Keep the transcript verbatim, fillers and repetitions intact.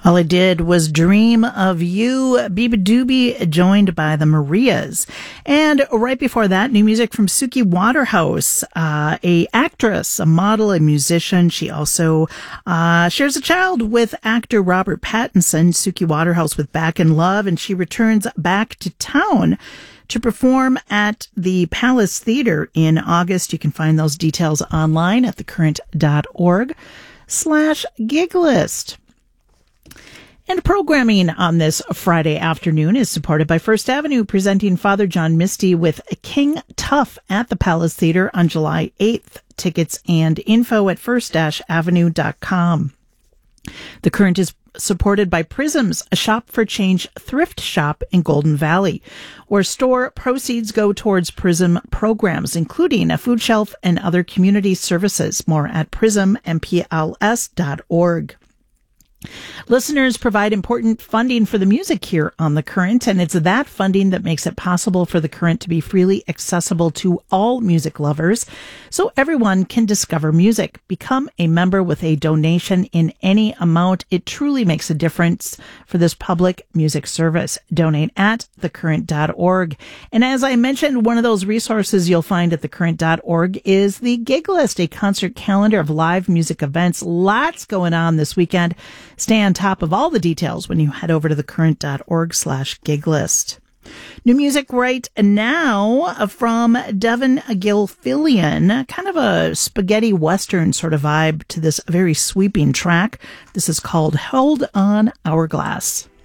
All I did was dream of you, Biba Doobie, joined by the Marias. And right before that, new music from Suki Waterhouse, uh, a actress, a model, a musician. She also uh, shares a child with actor Robert Pattinson. Suki Waterhouse with Back in Love, and she returns back to town to perform at the Palace Theater in August. You can find those details online at thecurrent.org slash gig list. And programming on this Friday afternoon is supported by First Avenue, presenting Father John Misty with King Tough at the Palace Theater on July eighth. Tickets and info at first avenue dot com. The Current is supported by Prisms, a shop for change thrift shop in Golden Valley, where store proceeds go towards Prism programs, including a food shelf and other community services. More at prism m p l s dot org. Listeners provide important funding for the music here on The Current, and it's that funding that makes it possible for The Current to be freely accessible to all music lovers, so everyone can discover music. Become a member with a donation in any amount. It truly makes a difference for this public music service. Donate at the current dot org. And as I mentioned, one of those resources you'll find at the current dot org is the Gig List, a concert calendar of live music events. Lots going on this weekend. Stay on top of all the details when you head over to thecurrent.org slash gig list. New music right now from Devin Gilfillian, kind of a spaghetti western sort of vibe to this very sweeping track. This is called Hold On Hourglass.